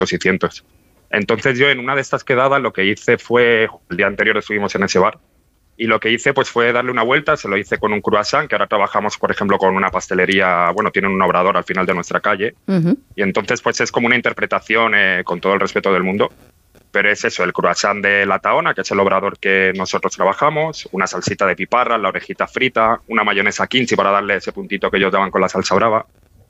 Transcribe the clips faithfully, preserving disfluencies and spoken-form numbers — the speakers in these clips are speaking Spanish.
y cientos. Entonces yo en una de estas quedadas lo que hice fue, el día anterior estuvimos en ese bar, y lo que hice pues fue darle una vuelta, se lo hice con un croissant, que ahora trabajamos, por ejemplo, con una pastelería, bueno, tienen un obrador al final de nuestra calle, uh-huh. y entonces pues es como una interpretación, eh, con todo el respeto del mundo, pero es eso, el croissant de la Tahona, que es el obrador que nosotros trabajamos, una salsita de piparra, la orejita frita, una mayonesa kimchi para darle ese puntito que ellos daban con la salsa brava.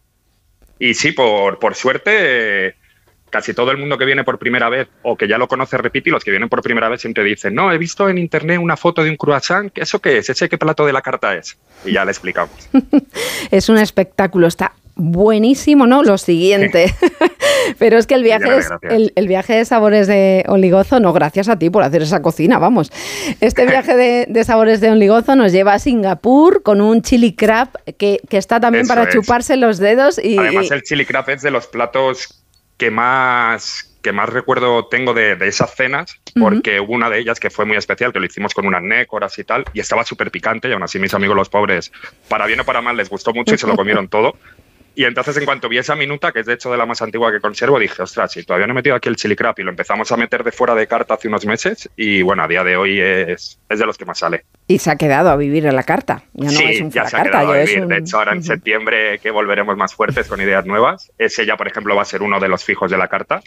Y sí, por, por suerte... Eh, casi todo el mundo que viene por primera vez o que ya lo conoce repite, y los que vienen por primera vez siempre dicen, no, he visto en internet una foto de un croissant, ¿eso qué es? ¿Ese qué plato de la carta es? Y ya le explicamos. Es un espectáculo, está buenísimo, ¿no? Lo siguiente. Pero es que el viaje, es, el, el viaje de Sabores de Onligozo, no, gracias a ti por hacer esa cocina, vamos. Este viaje de, de Sabores de Onligozo nos lleva a Singapur con un chili crab que, que está también Eso para es. chuparse los dedos. Y, Además, el chili crab es de los platos que más, que más recuerdo tengo de, de esas cenas, porque uh-huh. hubo una de ellas que fue muy especial, que lo hicimos con unas nécoras y tal, y estaba súper picante, y aún así mis amigos los pobres, para bien o para mal, les gustó mucho y se lo comieron todo. Y entonces, en cuanto vi esa minuta, que es de hecho de la más antigua que conservo, dije, ostras, si todavía no he metido aquí el chili crab, y lo empezamos a meter de fuera de carta hace unos meses, y bueno, a día de hoy es, es de los que más sale. Y se ha quedado a vivir en la carta. Ya no sí, es un ya se ha carta, quedado a vivir. Un... De hecho, ahora en uh-huh. septiembre que volveremos más fuertes con ideas nuevas. Ese ya, por ejemplo, va a ser uno de los fijos de la carta.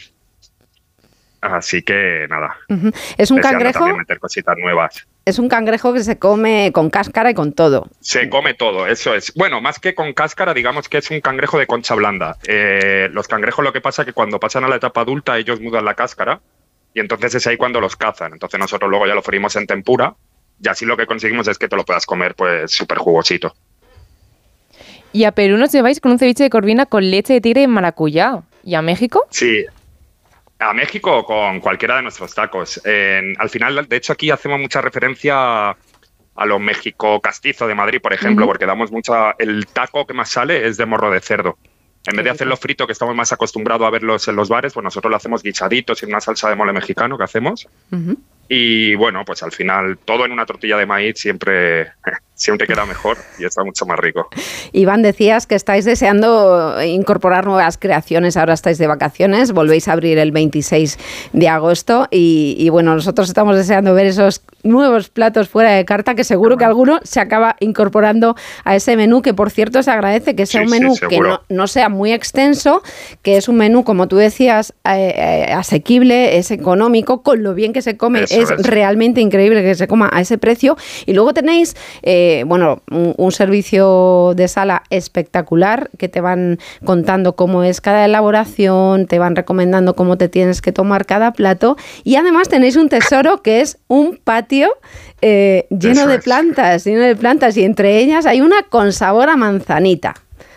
Así que, nada. Uh-huh. Es un cangrejo... también meter cositas nuevas. Es un cangrejo que se come con cáscara y con todo. Se come todo, eso es. Bueno, más que con cáscara, digamos que es un cangrejo de concha blanda. Eh, los cangrejos, lo que pasa es que cuando pasan a la etapa adulta, ellos mudan la cáscara, y entonces es ahí cuando los cazan. Entonces nosotros luego ya lo freímos en tempura, y así lo que conseguimos es que te lo puedas comer pues súper jugosito. Y a Perú nos lleváis con un ceviche de corvina con leche de tigre y maracuyá. ¿Y a México? Sí. A México con cualquiera de nuestros tacos. Eh, al final, de hecho, aquí hacemos mucha referencia a lo México castizo de Madrid, por ejemplo, uh-huh. porque damos mucha... El taco que más sale es de morro de cerdo. En vez de hacerlo frito, que estamos más acostumbrados a verlos en los bares, pues nosotros lo hacemos guisaditos en una salsa de mole mexicano que hacemos. Uh-huh. Y bueno, pues al final todo en una tortilla de maíz siempre, siempre queda mejor y está mucho más rico. Iván, decías que estáis deseando incorporar nuevas creaciones, ahora estáis de vacaciones, volvéis a abrir el veintiséis de agosto y, y bueno, nosotros estamos deseando ver esos nuevos platos fuera de carta, que seguro que alguno se acaba incorporando a ese menú, que por cierto se agradece que sea sí, un menú sí, que no, no sea muy extenso, que es un menú, como tú decías, eh, eh, asequible, es económico, con lo bien que se come. Eso es, es realmente increíble que se coma a ese precio. Y luego tenéis, eh, bueno, un, un servicio de sala espectacular, que te van contando cómo es cada elaboración, te van recomendando cómo te tienes que tomar cada plato, y además tenéis un tesoro que es un patio Eh, lleno Eso de plantas, es. lleno de plantas, y entre ellas hay una con sabor a manzanita.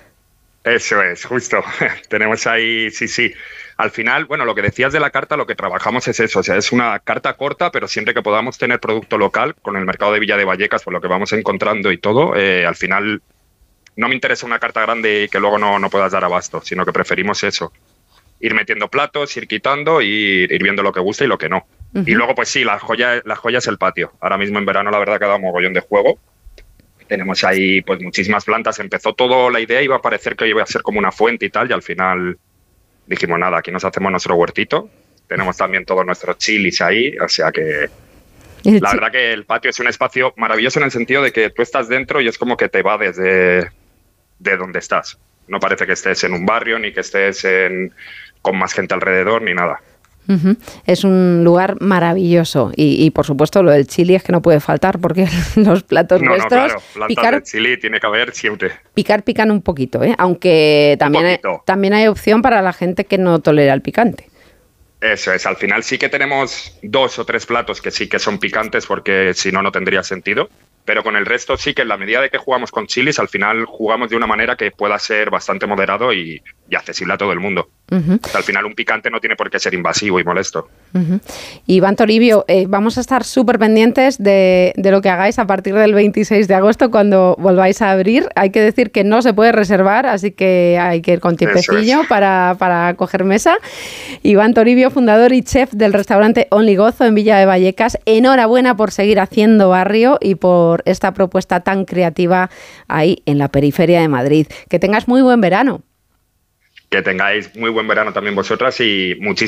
Eso es, justo. Tenemos ahí, sí, sí. Al final, bueno, lo que decías de la carta, lo que trabajamos es eso, o sea, es una carta corta, pero siempre que podamos tener producto local, con el mercado de Villa de Vallecas, por lo que vamos encontrando y todo, eh, al final no me interesa una carta grande y que luego no, no puedas dar abasto, sino que preferimos eso, ir metiendo platos, ir quitando y ir viendo lo que gusta y lo que no. Uh-huh. Y luego, pues sí, la joya, la joya es el patio. Ahora mismo en verano, la verdad, que ha dado mogollón de juego. Tenemos ahí pues muchísimas plantas. Empezó todo, la idea iba a parecer que iba a ser como una fuente y tal, y al final dijimos, nada, aquí nos hacemos nuestro huertito. Tenemos también todos nuestros chilis ahí, o sea que la verdad que el patio es un espacio maravilloso en el sentido de que tú estás dentro y es como que te va desde de donde estás. No parece que estés en un barrio, ni que estés en, con más gente alrededor, ni nada. Uh-huh. Es un lugar maravilloso y, y por supuesto lo del chili es que no puede faltar, porque los platos no, nuestros no, claro. Plantas picar, de chili tiene que haber siempre. Picar pican un poquito, ¿eh? Aunque también hay, también hay opción para la gente que no tolera el picante. Eso es, al final sí que tenemos dos o tres platos que sí que son picantes, porque si no, no tendría sentido. Pero con el resto sí que en la medida de que jugamos con chilis, al final jugamos de una manera que pueda ser bastante moderado y, y accesible a todo el mundo. Uh-huh. Al final un picante no tiene por qué ser invasivo y molesto. Uh-huh. Iván Toribio, eh, vamos a estar súper pendientes de, de lo que hagáis a partir del veintiséis de agosto cuando volváis a abrir. Hay que decir que no se puede reservar, así que hay que ir con tiempecillo para, para coger mesa. Iván Toribio, fundador y chef del restaurante Onligozo en Villa de Vallecas, enhorabuena por seguir haciendo barrio y por esta propuesta tan creativa ahí en la periferia de Madrid. Que tengas muy buen verano. Que tengáis muy buen verano también vosotras y muchísimas